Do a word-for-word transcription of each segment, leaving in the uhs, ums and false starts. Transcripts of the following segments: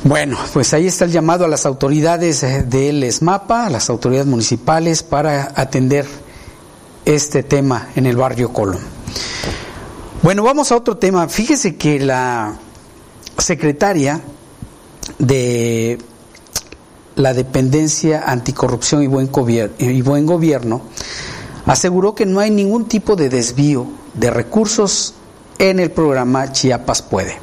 Bueno, pues ahí está el llamado a las autoridades del ESMAPA, a las autoridades municipales, para atender este tema en el barrio Colón. Bueno, vamos a otro tema. Fíjese que la secretaria de la Dependencia Anticorrupción y Buen Gobierno, y Buen Gobierno aseguró que no hay ningún tipo de desvío de recursos en el programa Chiapas Puede.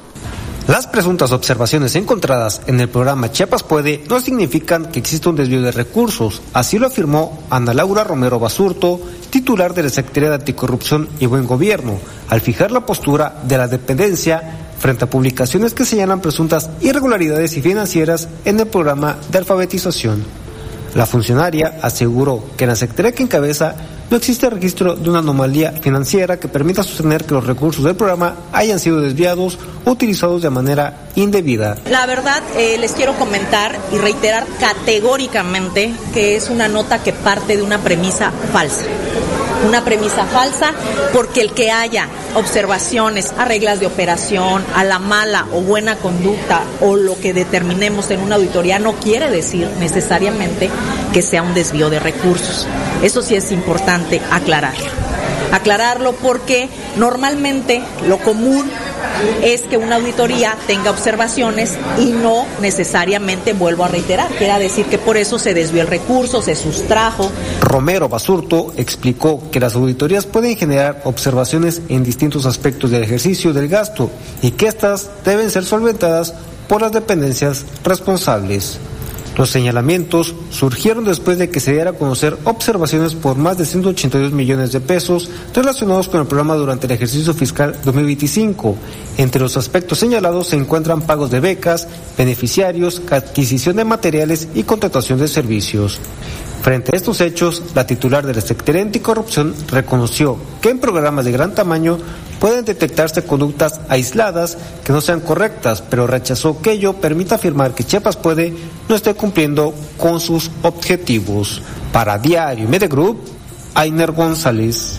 Las presuntas observaciones encontradas en el programa Chiapas Puede no significan que exista un desvío de recursos, así lo afirmó Ana Laura Romero Basurto, titular de la Secretaría de Anticorrupción y Buen Gobierno, al fijar la postura de la dependencia frente a publicaciones que señalan presuntas irregularidades y financieras en el programa de alfabetización. La funcionaria aseguró que en la secretaría que encabeza no existe registro de una anomalía financiera que permita sostener que los recursos del programa hayan sido desviados o utilizados de manera indebida. La verdad, eh, les quiero comentar y reiterar categóricamente que es una nota que parte de una premisa falsa. Una premisa falsa porque el que haya observaciones a reglas de operación, a la mala o buena conducta o lo que determinemos en una auditoría no quiere decir necesariamente que sea un desvío de recursos. Eso sí es importante aclararlo. Aclararlo porque normalmente lo común es que una auditoría tenga observaciones y no necesariamente, vuelvo a reiterar, quiera decir que por eso se desvió el recurso, se sustrajo. Romero Basurto explicó que las auditorías pueden generar observaciones en distintos aspectos del ejercicio del gasto y que estas deben ser solventadas por las dependencias responsables. Los señalamientos surgieron después de que se diera a conocer observaciones por más de ciento ochenta y dos millones de pesos relacionados con el programa durante el ejercicio fiscal dos mil veinticinco. Entre los aspectos señalados se encuentran pagos de becas, beneficiarios, adquisición de materiales y contratación de servicios. Frente a estos hechos, la titular de la Secretaría Anticorrupción reconoció que en programas de gran tamaño pueden detectarse conductas aisladas que no sean correctas, pero rechazó que ello permita afirmar que Chiapas Puede no esté cumpliendo con sus objetivos. Para Diario Media Group, Ainer González.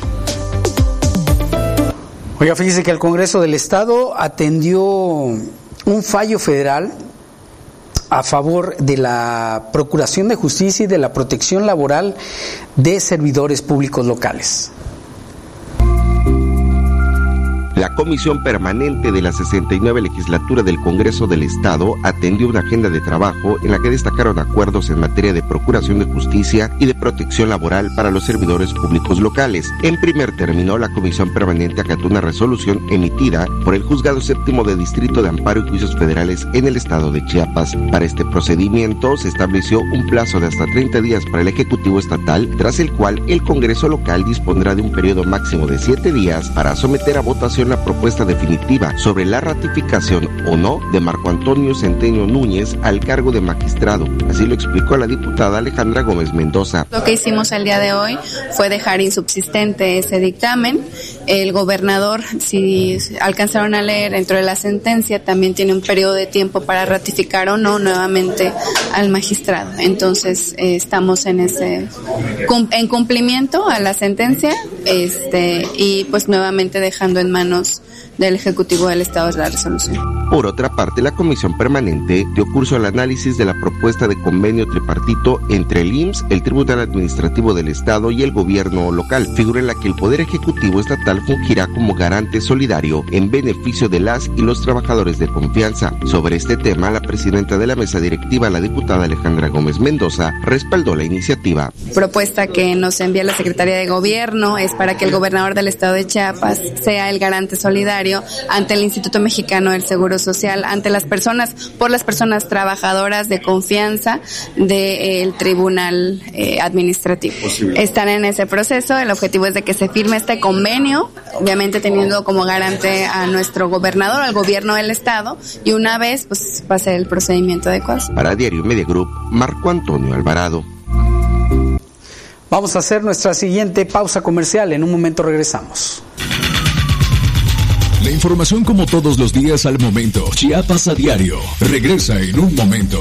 Oiga, fíjese que el Congreso del Estado atendió un fallo federal a favor de la Procuración de Justicia y de la protección laboral de servidores públicos locales. La Comisión Permanente de la sesenta y nueve Legislatura del Congreso del Estado atendió una agenda de trabajo en la que destacaron acuerdos en materia de procuración de justicia y de protección laboral para los servidores públicos locales. En primer término, la Comisión Permanente acató una resolución emitida por el Juzgado Séptimo de Distrito de Amparo y Juicios Federales en el estado de Chiapas. Para este procedimiento se estableció un plazo de hasta treinta días para el Ejecutivo Estatal, tras el cual el Congreso local dispondrá de un periodo máximo de siete días para someter a votación la propuesta definitiva sobre la ratificación o no de Marco Antonio Centeno Núñez al cargo de magistrado. Así lo explicó la diputada Alejandra Gómez Mendoza. Lo que hicimos el día de hoy fue dejar insubsistente ese dictamen. El gobernador, si alcanzaron a leer dentro de la sentencia, también tiene un periodo de tiempo para ratificar o no nuevamente al magistrado. Entonces eh, estamos en ese en cumplimiento a la sentencia, este y pues nuevamente dejando en manos del Ejecutivo del Estado la resolución. Por otra parte, la Comisión Permanente dio curso al análisis de la propuesta de convenio tripartito entre el I M S S, el Tribunal Administrativo del Estado y el Gobierno local, figura en la que el Poder Ejecutivo Estatal fungirá como garante solidario en beneficio de las y los trabajadores de confianza. Sobre este tema, la presidenta de la mesa directiva, la diputada Alejandra Gómez Mendoza, respaldó la iniciativa. Propuesta que nos envía la Secretaría de Gobierno es para que el gobernador del Estado de Chiapas sea el garante solidario ante el Instituto Mexicano del Seguro Social, ante las personas, por las personas trabajadoras de confianza del Tribunal eh, Administrativo. Están en ese proceso, el objetivo es de que se firme este convenio, obviamente teniendo como garante a nuestro gobernador, al gobierno del Estado, y una vez pues pase el procedimiento adecuado. Para Diario Media Group, Marco Antonio Alvarado. Vamos a hacer nuestra siguiente pausa comercial, en un momento regresamos. La información como todos los días al momento. Chiapas a diario. Regresa en un momento.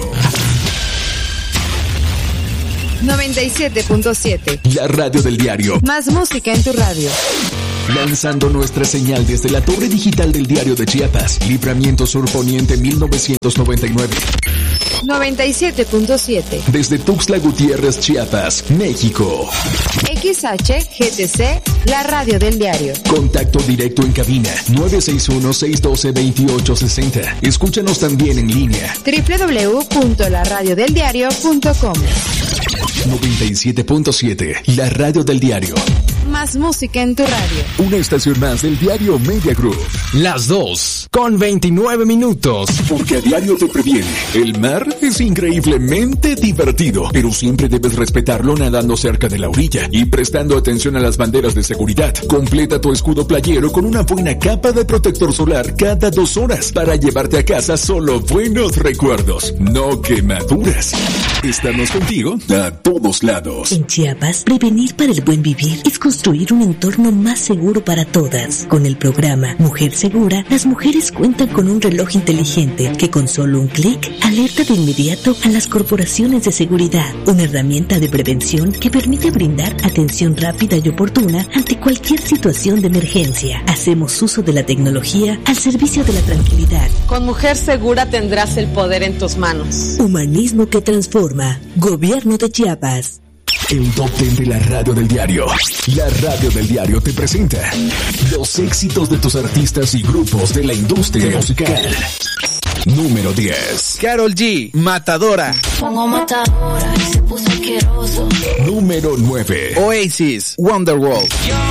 noventa y siete punto siete. La radio del diario. Más música en tu radio. lanzando nuestra señal desde la torre digital del Diario de Chiapas, Libramiento Sur Poniente mil novecientos noventa y nueve. noventa y siete punto siete. Desde Tuxtla Gutiérrez, Chiapas, México. X H G T C, la radio del diario. Contacto directo en cabina nueve seis uno, seis uno dos, dos ocho seis cero. Escúchanos también en línea. doble u doble u doble u punto la radio del diario punto com. noventa y siete punto siete, la radio del diario. Más música en tu radio. Una estación más del Diario Media Group. Las dos, con veintinueve minutos. Porque a diario te previene. El mar es increíblemente divertido, pero siempre debes respetarlo nadando cerca de la orilla y prestando atención a las banderas de seguridad. Completa tu escudo playero con una buena capa de protector solar cada dos horas para llevarte a casa solo buenos recuerdos, no quemaduras. Estamos contigo a todos lados. En Chiapas, prevenir para el buen vivir es construir un entorno más seguro para todas. Con el programa Mujer Segura, las mujeres cuentan con un reloj inteligente que con solo un clic alerta de inmediato a las corporaciones de seguridad. Una herramienta de prevención que permite brindar atención rápida y oportuna ante cualquier situación de emergencia. Hacemos uso de la tecnología al servicio de la tranquilidad. Con Mujer Segura tendrás el poder en tus manos. Humanismo que transforma. Gobierno de Chiapas. El top ten de la radio del diario. La radio del diario te presenta los éxitos de tus artistas y grupos de la industria musical. Número diez. Karol G, Matadora. Pongo matadora y se puso asqueroso. Número nueve. Oasis, Wonderwall.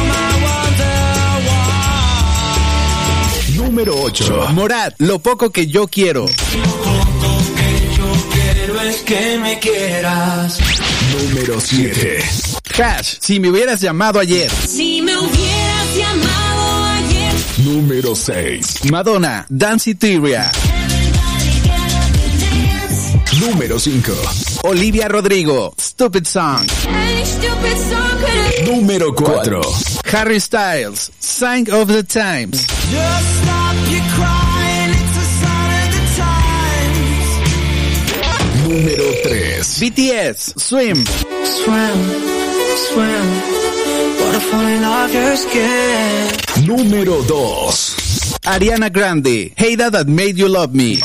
Número ocho. Morat, Lo poco que yo quiero. Lo poco que yo quiero es que me quieras. Número siete. Hash, Si me hubieras llamado ayer. Si me hubieras llamado ayer. Número seis. Madonna, Danceteria. Número cinco. Olivia Rodrigo, Stupid Song. Hey, stupid song. Número cuatro. Harry Styles, Sign of the Times. Just stop your crying, it's a sign of the times. Número tres. B T S, Swim. Swim, swim, butterfly of your skin. Número dos. Ariana Grande, Hater That Made You Love Me.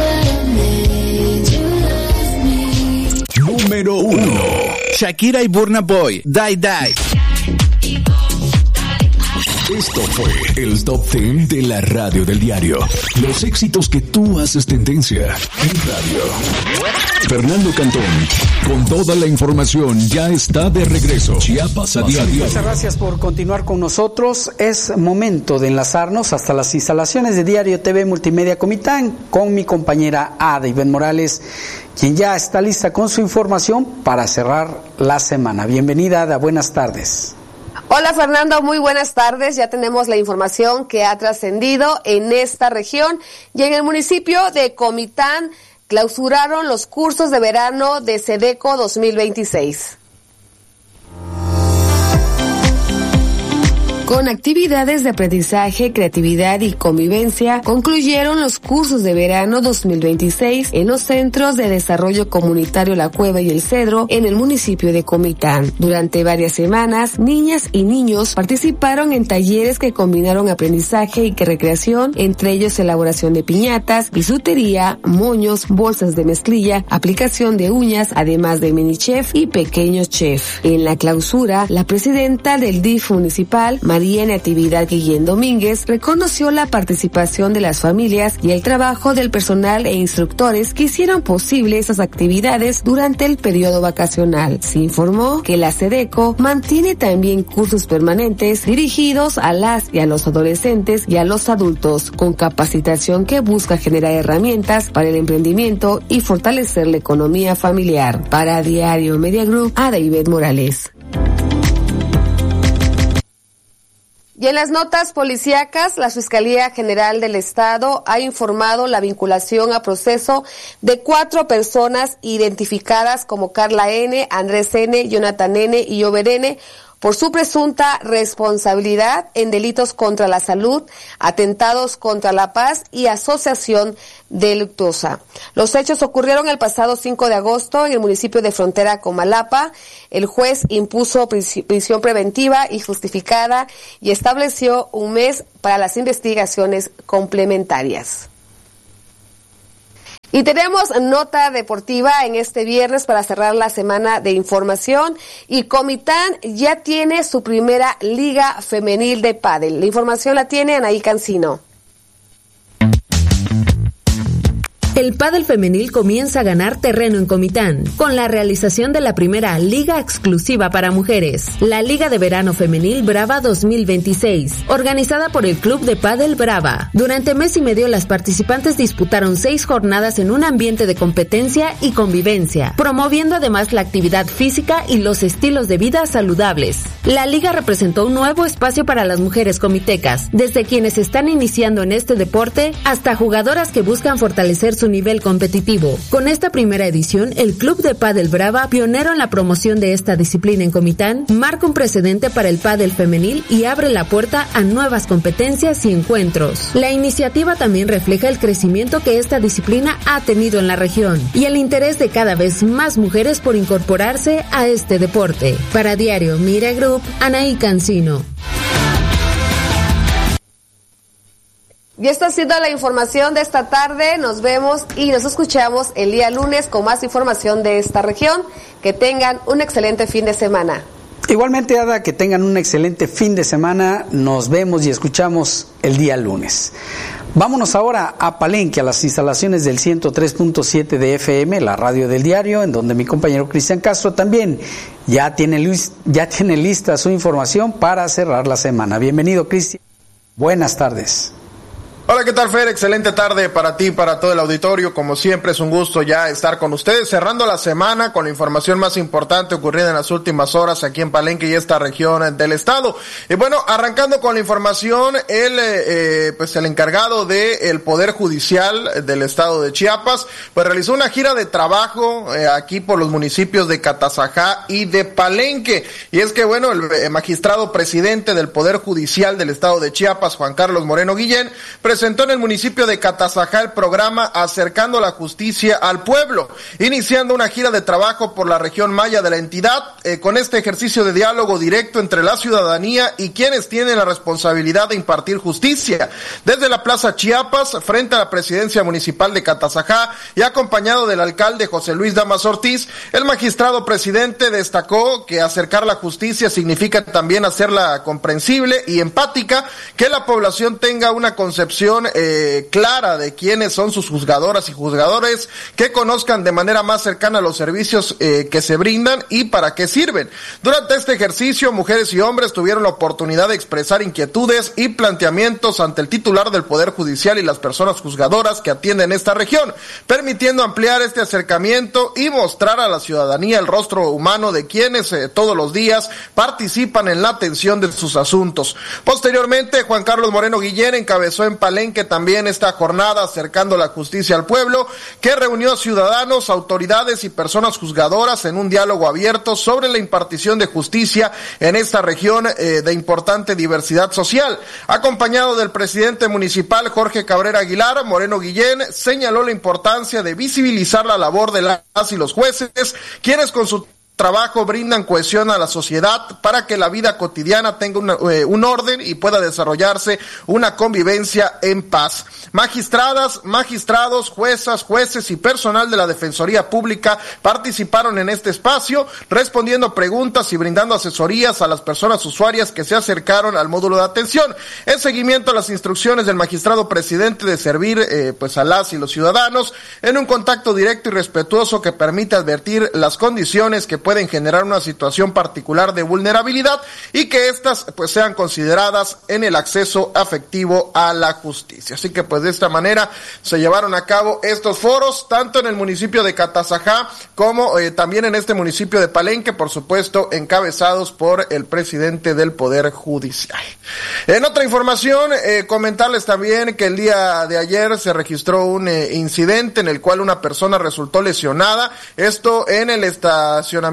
Número uno. Shakira y Burna Boy, Die Die. Esto fue el top ten de la radio del diario. Los éxitos que tú haces tendencia en radio. Fernando Cantón, con toda la información, ya está de regreso. Chiapas a diario. Muchas gracias por continuar con nosotros. Es momento de enlazarnos hasta las instalaciones de Diario T V Multimedia Comitán con mi compañera Ada Ivette Morales, quien ya está lista con su información para cerrar la semana. Bienvenida, Ada. Buenas tardes. Hola Fernando, muy buenas tardes. Ya tenemos la información que ha trascendido en esta región y en el municipio de Comitán clausuraron los cursos de verano de SEDECO dos mil veintiséis. Con actividades de aprendizaje, creatividad y convivencia, concluyeron los cursos de verano dos mil veintiséis en los Centros de Desarrollo Comunitario La Cueva y El Cedro en el municipio de Comitán. Durante varias semanas, niñas y niños participaron en talleres que combinaron aprendizaje y recreación, entre ellos elaboración de piñatas, bisutería, moños, bolsas de mezclilla, aplicación de uñas, además de mini chef y pequeño chef. En la clausura, la presidenta del D I F municipal, María Natividad Guillén Domínguez, reconoció la participación de las familias y el trabajo del personal e instructores que hicieron posible esas actividades durante el periodo vacacional. Se informó que la SEDECO mantiene también cursos permanentes dirigidos a las y a los adolescentes y a los adultos, con capacitación que busca generar herramientas para el emprendimiento y fortalecer la economía familiar. Para Diario Media Group, Ada Ivette Morales. Y en las notas policíacas, la Fiscalía General del Estado ha informado la vinculación a proceso de cuatro personas identificadas como Carla N., Andrés N., Jonathan N. y Over N., por su presunta responsabilidad en delitos contra la salud, atentados contra la paz y asociación delictuosa. Los hechos ocurrieron el pasado cinco de agosto en el municipio de Frontera Comalapa. El juez impuso prisión preventiva y justificada y estableció un mes para las investigaciones complementarias. Y tenemos nota deportiva en este viernes para cerrar la semana de información, y Comitán ya tiene su primera liga femenil de pádel. La información la tiene Anaí Cancino. El pádel femenil comienza a ganar terreno en Comitán, con la realización de la primera liga exclusiva para mujeres, la Liga de Verano Femenil Brava dos mil veintiséis, organizada por el Club de Pádel Brava. Durante mes y medio las participantes disputaron seis jornadas en un ambiente de competencia y convivencia, promoviendo además la actividad física y los estilos de vida saludables. La liga representó un nuevo espacio para las mujeres comitecas, desde quienes están iniciando en este deporte hasta jugadoras que buscan fortalecer su nivel competitivo. Con esta primera edición, el Club de Pádel Brava, pionero en la promoción de esta disciplina en Comitán, marca un precedente para el pádel femenil y abre la puerta a nuevas competencias y encuentros. La iniciativa también refleja el crecimiento que esta disciplina ha tenido en la región y el interés de cada vez más mujeres por incorporarse a este deporte. Para Diario Mira Group, Anaí Cancino. Y esta ha sido la información de esta tarde. Nos vemos y nos escuchamos el día lunes con más información de esta región. Que tengan un excelente fin de semana. Igualmente, Ada, que tengan un excelente fin de semana. Nos vemos y escuchamos el día lunes. Vámonos ahora a Palenque, a las instalaciones del ciento tres punto siete de F M, la radio del diario, en donde mi compañero Cristian Castro también ya tiene, ya tiene lista su información para cerrar la semana. Bienvenido, Cristian. Buenas tardes. Hola, ¿qué tal, Fer? Excelente tarde para ti, para todo el auditorio. Como siempre, es un gusto ya estar con ustedes, cerrando la semana con la información más importante ocurrida en las últimas horas aquí en Palenque y esta región del estado. Y bueno, arrancando con la información, el eh, pues el encargado del Poder Judicial del estado de Chiapas, pues realizó una gira de trabajo eh, aquí por los municipios de Catazajá y de Palenque. Y es que, bueno, el eh, magistrado presidente del Poder Judicial del estado de Chiapas, Juan Carlos Moreno Guillén, presentó en el municipio de Catazajá el programa Acercando la Justicia al Pueblo, iniciando una gira de trabajo por la región maya de la entidad, eh, con este ejercicio de diálogo directo entre la ciudadanía y quienes tienen la responsabilidad de impartir justicia. Desde la Plaza Chiapas, frente a la presidencia municipal de Catazajá y acompañado del alcalde José Luis Damas Ortiz, el magistrado presidente destacó que acercar la justicia significa también hacerla comprensible y empática, que la población tenga una concepción Eh, clara de quiénes son sus juzgadoras y juzgadores, que conozcan de manera más cercana los servicios eh, que se brindan y para qué sirven. Durante este ejercicio, mujeres y hombres tuvieron la oportunidad de expresar inquietudes y planteamientos ante el titular del Poder Judicial y las personas juzgadoras que atienden esta región, permitiendo ampliar este acercamiento y mostrar a la ciudadanía el rostro humano de quienes eh, todos los días participan en la atención de sus asuntos. Posteriormente, Juan Carlos Moreno Guillén encabezó en Palenque también esta jornada Acercando la Justicia al Pueblo, que reunió a ciudadanos, autoridades y personas juzgadoras en un diálogo abierto sobre la impartición de justicia en esta región eh, de importante diversidad social. Acompañado del presidente municipal Jorge Cabrera Aguilar, Moreno Guillén señaló la importancia de visibilizar la labor de las y los jueces, quienes con su trabajo brindan cohesión a la sociedad para que la vida cotidiana tenga una, eh, un orden y pueda desarrollarse una convivencia en paz. Magistradas, magistrados, juezas, jueces y personal de la Defensoría Pública participaron en este espacio, respondiendo preguntas y brindando asesorías a las personas usuarias que se acercaron al módulo de atención, en seguimiento a las instrucciones del magistrado presidente de servir eh, pues a las y los ciudadanos en un contacto directo y respetuoso que permite advertir las condiciones que pueden generar una situación particular de vulnerabilidad y que éstas pues sean consideradas en el acceso afectivo a la justicia. Así que pues de esta manera se llevaron a cabo estos foros, tanto en el municipio de Catazajá como eh, también en este municipio de Palenque, por supuesto encabezados por el presidente del Poder Judicial. En otra información, eh, comentarles también que el día de ayer se registró un eh, incidente en el cual una persona resultó lesionada, esto en el estacionamiento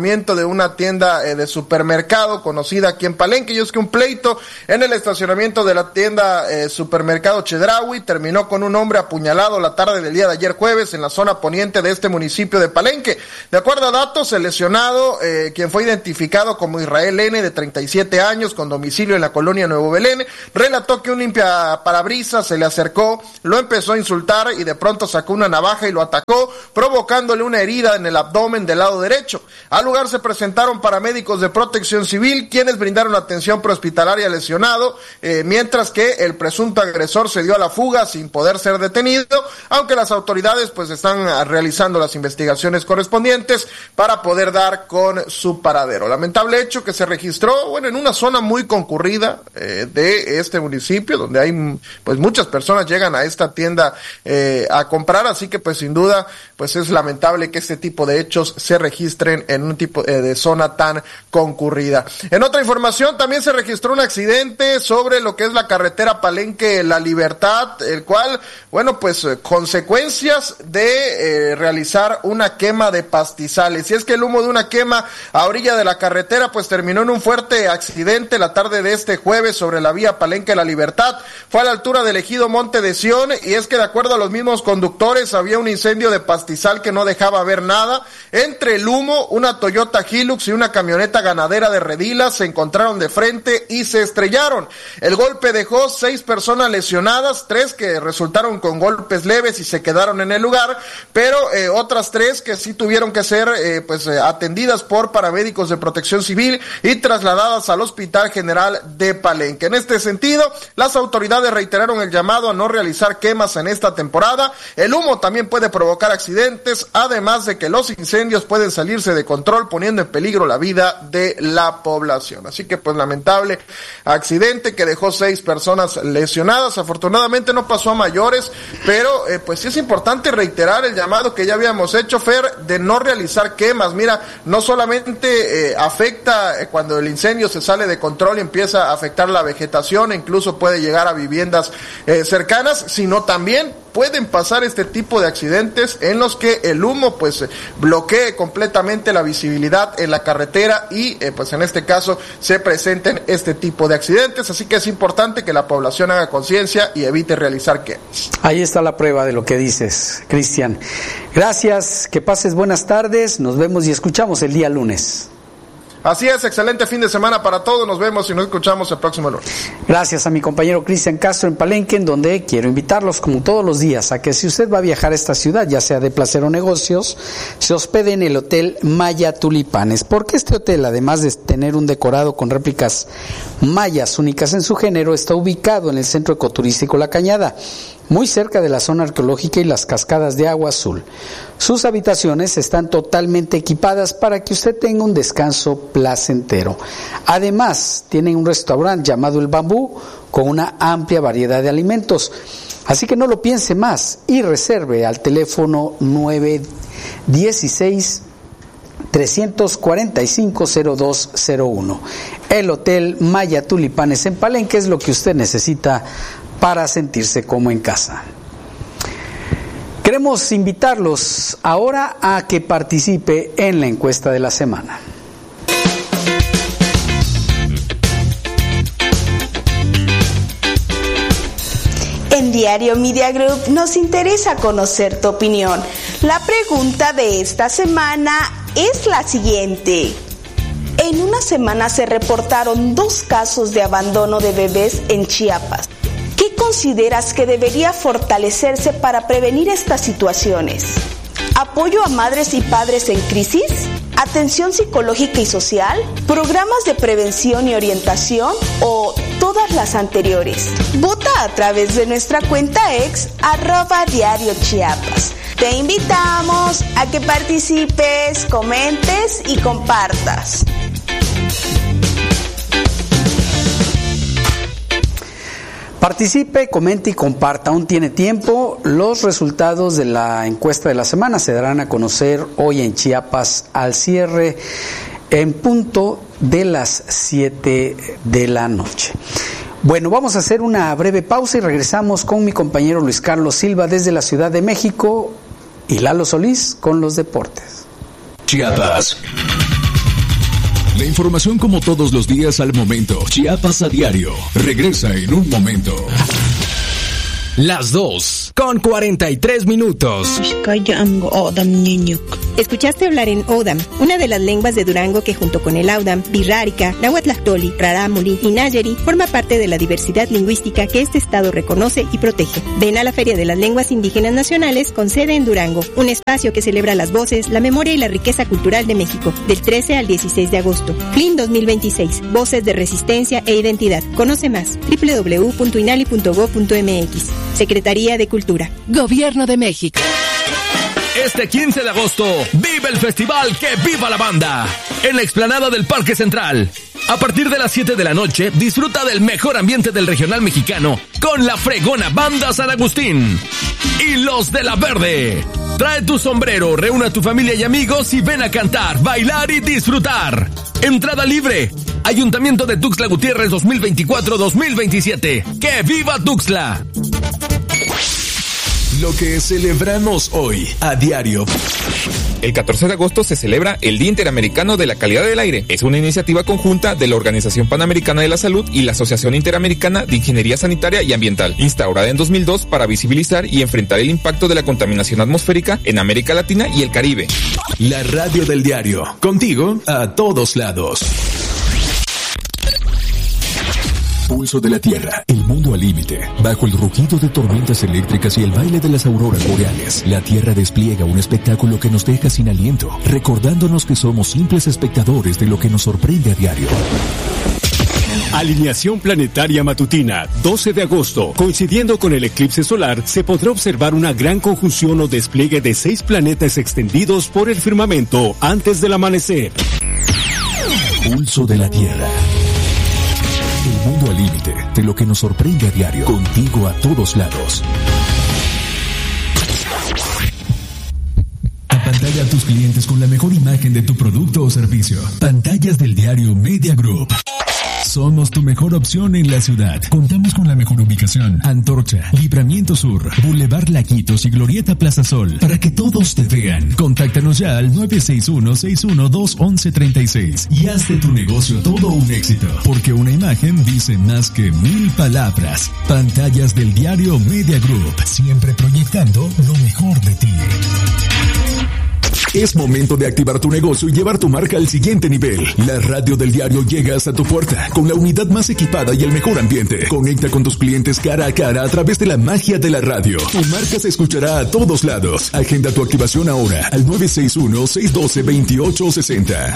estacionamiento de una tienda eh, de supermercado conocida aquí en Palenque, y es que un pleito en el estacionamiento de la tienda eh, supermercado Chedraui terminó con un hombre apuñalado la tarde del día de ayer jueves en la zona poniente de este municipio de Palenque. De acuerdo a datos, el lesionado, eh, quien fue identificado como Israel N, de treinta y siete años, con domicilio en la colonia Nuevo Belén, relató que un limpia parabrisas se le acercó, lo empezó a insultar y de pronto sacó una navaja y lo atacó, provocándole una herida en el abdomen del lado derecho. Al lugar se presentaron paramédicos de Protección Civil, quienes brindaron atención prehospitalaria al lesionado, eh, mientras que el presunto agresor se dio a la fuga sin poder ser detenido, aunque las autoridades pues están realizando las investigaciones correspondientes para poder dar con su paradero. Lamentable hecho que se registró, bueno, en una zona muy concurrida eh, de este municipio, donde hay pues muchas personas llegan a esta tienda eh, a comprar, así que pues sin duda pues es lamentable que este tipo de hechos se registren en un tipo eh, de zona tan concurrida. En otra información también se registró un accidente sobre lo que es la carretera Palenque La Libertad, el cual, bueno, pues eh, consecuencias de eh, realizar una quema de pastizales. Y es que el humo de una quema a orilla de la carretera pues terminó en un fuerte accidente la tarde de este jueves sobre la vía Palenque La Libertad. Fue a la altura del ejido Monte de Sión, y es que de acuerdo a los mismos conductores había un incendio de pastizal que no dejaba ver nada. Entre el humo, una Toyota Hilux y una camioneta ganadera de Redila se encontraron de frente y se estrellaron. El golpe dejó seis personas lesionadas, tres que resultaron con golpes leves y se quedaron en el lugar, pero eh, otras tres que sí tuvieron que ser eh, pues eh, atendidas por paramédicos de Protección Civil y trasladadas al Hospital General de Palenque. En este sentido, las autoridades reiteraron el llamado a no realizar quemas en esta temporada. El humo también puede provocar accidentes, además de que los incendios pueden salirse de control, poniendo en peligro la vida de la población. Así que pues lamentable accidente que dejó seis personas lesionadas. Afortunadamente no pasó a mayores, pero eh, pues sí es importante reiterar el llamado que ya habíamos hecho, Fer, de no realizar quemas. Mira, no solamente eh, afecta eh, cuando el incendio se sale de control y empieza a afectar la vegetación, e incluso puede llegar a viviendas eh, cercanas, sino también pueden pasar este tipo de accidentes en los que el humo pues bloquee completamente la visibilidad en la carretera y eh, pues en este caso se presenten este tipo de accidentes. Así que es importante que la población haga conciencia y evite realizar quemas. Ahí está la prueba de lo que dices, Cristian. Gracias, que pases buenas tardes, nos vemos y escuchamos el día lunes. Así es, excelente fin de semana para todos, nos vemos y nos escuchamos el próximo lunes. Gracias a mi compañero Cristian Castro en Palenque, en donde quiero invitarlos como todos los días a que si usted va a viajar a esta ciudad, ya sea de placer o negocios, se hospede en el Hotel Maya Tulipanes, porque este hotel, además de tener un decorado con réplicas mayas únicas en su género, está ubicado en el centro ecoturístico La Cañada, muy cerca de la zona arqueológica y las cascadas de agua azul. Sus habitaciones están totalmente equipadas para que usted tenga un descanso placentero. Además, tienen un restaurante llamado El Bambú con una amplia variedad de alimentos. Así que no lo piense más y reserve al teléfono nueve uno seis, tres cuatro cinco, cero dos cero uno. El Hotel Maya Tulipanes en Palenque es lo que usted necesita para sentirse como en casa. Queremos invitarlos ahora a que participe en la encuesta de la semana. En Diario Media Group nos interesa conocer tu opinión. La pregunta de esta semana es la siguiente. En una semana se reportaron dos casos de abandono de bebés en Chiapas. ¿Qué consideras que debería fortalecerse para prevenir estas situaciones? ¿Apoyo a madres y padres en crisis? ¿Atención psicológica y social? ¿Programas de prevención y orientación? ¿O todas las anteriores? Vota a través de nuestra cuenta ex, arroba Diario Chiapas. Te invitamos a que participes, comentes y compartas. Participe, comente y comparta. Aún tiene tiempo. Los resultados de la encuesta de la semana se darán a conocer hoy en Chiapas al cierre en punto de las siete de la noche. Bueno, vamos a hacer una breve pausa y regresamos con mi compañero Luis Carlos Silva desde la Ciudad de México y Lalo Solís con los deportes. Chiapas. La información como todos los días al momento. Chiapas a diario. Regresa en un momento. Las dos, con cuarenta y tres minutos. Escuchaste hablar en Odam, una de las lenguas de Durango que junto con el Audam, Birrárica, Nahuatlactoli, Rarámuri y Nayeri forma parte de la diversidad lingüística que este estado reconoce y protege. Ven a la Feria de las Lenguas Indígenas Nacionales con sede en Durango, un espacio que celebra las voces, la memoria y la riqueza cultural de México, del trece al dieciséis de agosto. F L I N dos mil veintiséis, Voces de Resistencia e Identidad. Conoce más, doble u doble u doble u punto inali punto gob punto eme equis. Secretaría de Cultura. Gobierno de México. Este quince de agosto, vive el festival Que Viva la Banda en la explanada del Parque Central. A partir de las siete de la noche, disfruta del mejor ambiente del regional mexicano con la fregona Banda San Agustín y Los de la Verde. Trae tu sombrero, reúna a tu familia y amigos y ven a cantar, bailar y disfrutar. Entrada libre. Ayuntamiento de Tuxtla Gutiérrez dos mil veinticuatro dos mil veintisiete. ¡Que viva Tuxtla! Lo que celebramos hoy a diario. El catorce de agosto se celebra el Día Interamericano de la Calidad del Aire. Es una iniciativa conjunta de la Organización Panamericana de la Salud y la Asociación Interamericana de Ingeniería Sanitaria y Ambiental, instaurada en dos mil dos para visibilizar y enfrentar el impacto de la contaminación atmosférica en América Latina y el Caribe. La radio del diario, contigo a todos lados. Pulso de la Tierra, el mundo al límite. Bajo el rugido de tormentas eléctricas y el baile de las auroras boreales, la Tierra despliega un espectáculo que nos deja sin aliento, recordándonos que somos simples espectadores de lo que nos sorprende a diario. Alineación planetaria matutina, doce de agosto. Coincidiendo con el eclipse solar, se podrá observar una gran conjunción o despliegue de seis planetas extendidos por el firmamento antes del amanecer. Pulso de la Tierra. El mundo al límite de lo que nos sorprende a diario. Contigo a todos lados. Apantalla a tus clientes con la mejor imagen de tu producto o servicio. Pantallas del diario Media Group. Somos tu mejor opción en la ciudad. Contamos con la mejor ubicación. Antorcha, Libramiento Sur, Boulevard Laquitos y Glorieta Plaza Sol. Para que todos te vean. Contáctanos ya al nueve seis uno, seis uno dos, once treinta y seis y haz de tu negocio todo un éxito. Porque una imagen dice más que mil palabras. Pantallas del diario Media Group. Siempre proyectando lo mejor de ti. Es momento de activar tu negocio y llevar tu marca al siguiente nivel. La radio del diario llega hasta tu puerta, con la unidad más equipada y el mejor ambiente. Conecta con tus clientes cara a cara a través de la magia de la radio. Tu marca se escuchará a todos lados. Agenda tu activación ahora al nueve seis uno, seis uno dos, dos ocho seis cero.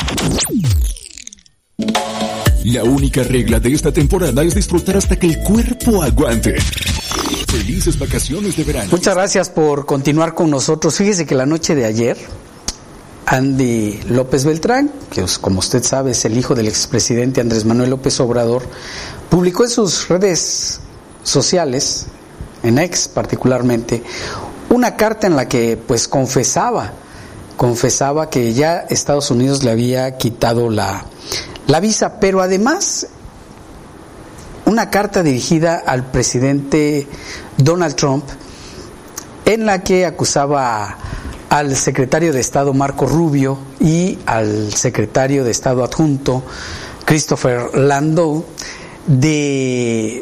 La única regla de esta temporada es disfrutar hasta que el cuerpo aguante. Felices vacaciones de verano. Muchas gracias por continuar con nosotros. Fíjese que la noche de ayer, Andy López Beltrán, que como usted sabe es el hijo del expresidente Andrés Manuel López Obrador, publicó en sus redes sociales, en X particularmente, una carta en la que pues confesaba, confesaba que ya Estados Unidos le había quitado la, la visa, pero además una carta dirigida al presidente Donald Trump en la que acusaba al secretario de Estado Marco Rubio y al secretario de Estado adjunto Christopher Landau de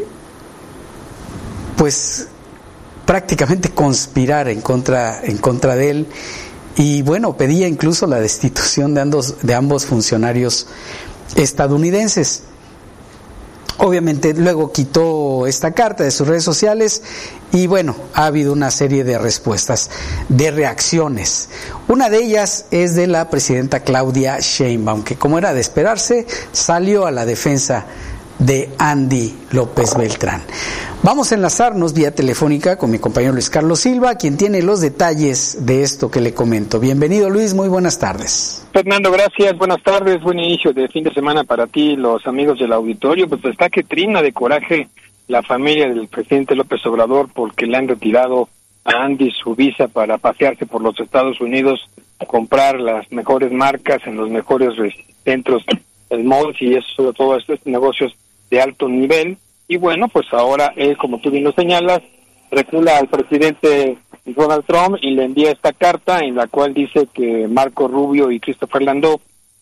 pues prácticamente conspirar en contra en contra de él, y bueno, pedía incluso la destitución de ambos de ambos funcionarios estadounidenses. Obviamente luego quitó esta carta de sus redes sociales y bueno, ha habido una serie de respuestas, de reacciones. Una de ellas es de la presidenta Claudia Sheinbaum, que como era de esperarse, salió a la defensa de Andy López Beltrán. Vamos a enlazarnos vía telefónica con mi compañero Luis Carlos Silva, quien tiene los detalles de esto que le comento. Bienvenido, Luis, muy buenas tardes. Fernando, gracias, buenas tardes, buen inicio de fin de semana para ti, los amigos del auditorio. Pues está que trina de coraje la familia del presidente López Obrador porque le han retirado a Andy su visa para pasearse por los Estados Unidos, a comprar las mejores marcas en los mejores centros, el malls y eso, sobre todo estos negocios de alto nivel. Y bueno, pues ahora él, como tú bien lo señalas, recula al presidente Donald Trump y le envía esta carta en la cual dice que Marco Rubio y Christopher Landau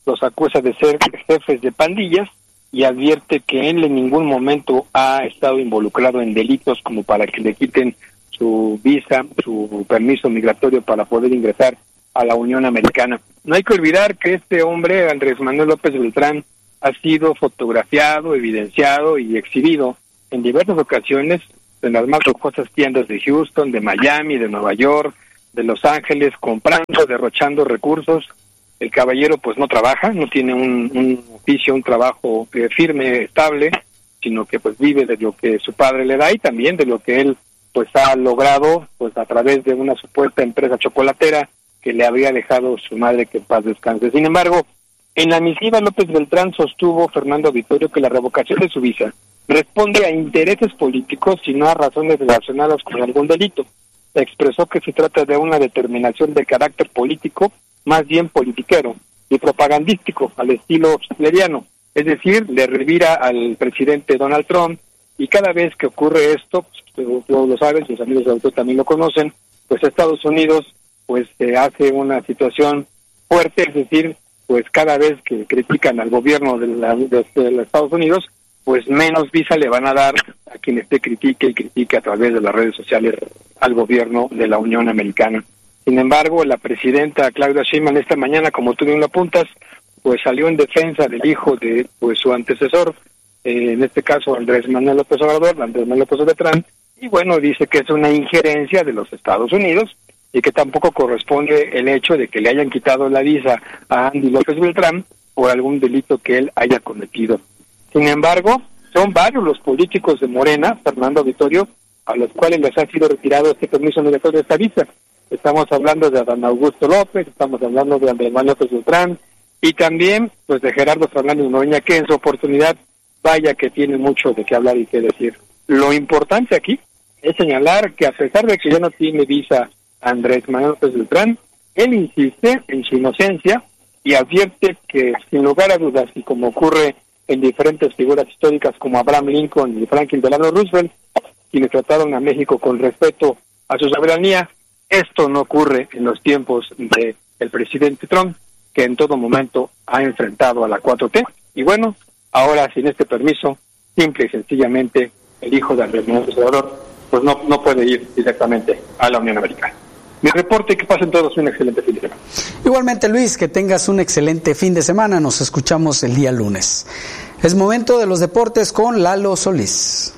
los acusa de ser jefes de pandillas y advierte que él en ningún momento ha estado involucrado en delitos como para que le quiten su visa, su permiso migratorio para poder ingresar a la Unión Americana. No hay que olvidar que este hombre, Andrés Manuel López Beltrán, ha sido fotografiado, evidenciado y exhibido en diversas ocasiones en las más lujosas tiendas de Houston, de Miami, de Nueva York, de Los Ángeles, comprando, derrochando recursos. El caballero pues no trabaja, no tiene un, un oficio, un trabajo eh, firme, estable, sino que pues vive de lo que su padre le da y también de lo que él pues ha logrado pues a través de una supuesta empresa chocolatera que le habría dejado su madre, que en paz descanse. Sin embargo, en la misiva López Beltrán sostuvo Fernando Auditorio que la revocación de su visa responde a intereses políticos y no a razones relacionadas con algún delito. Expresó que se trata de una determinación de carácter político, más bien politiquero y propagandístico, al estilo hitleriano. Es decir, le revira al presidente Donald Trump, y cada vez que ocurre esto, pues, todos lo saben, sus amigos de autor también lo conocen, pues Estados Unidos pues se hace una situación fuerte, es decir, pues cada vez que critican al gobierno de, la, de, de los Estados Unidos, pues menos visa le van a dar a quien esté critique y critique a través de las redes sociales al gobierno de la Unión Americana. Sin embargo, la presidenta Claudia Sheinbaum esta mañana, como tú bien lo apuntas, pues salió en defensa del hijo de pues su antecesor, eh, en este caso Andrés Manuel López Obrador, Andrés Manuel López Beltrán, y bueno, dice que es una injerencia de los Estados Unidos y que tampoco corresponde el hecho de que le hayan quitado la visa a Andy López Beltrán por algún delito que él haya cometido. Sin embargo, son varios los políticos de Morena, Fernando Auditorio, a los cuales les ha sido retirado este permiso migratorio de esta visa. Estamos hablando de Adán Augusto López, estamos hablando de Andrés Manuel López Beltrán y también pues de Gerardo Fernández Noroña, que en su oportunidad vaya que tiene mucho de qué hablar y qué decir. Lo importante aquí es señalar que a pesar de que ya no tiene visa Andrés Manuel López Beltrán, él insiste en su inocencia y advierte que sin lugar a dudas, y como ocurre en diferentes figuras históricas como Abraham Lincoln y Franklin Delano Roosevelt, quienes trataron a México con respeto a su soberanía, esto no ocurre en los tiempos de el presidente Trump, que en todo momento ha enfrentado a la cuatro T. Y bueno, ahora sin este permiso, simple y sencillamente, el hijo de Andrés Manuel López Obrador, pues no, no puede ir directamente a la Unión Americana. Mi reporte, que pasen todos un excelente fin de semana. Igualmente, Luis, que tengas un excelente fin de semana. Nos escuchamos el día lunes. Es momento de los deportes con Lalo Solís.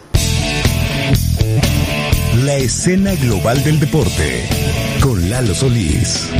La escena global del deporte con Lalo Solís.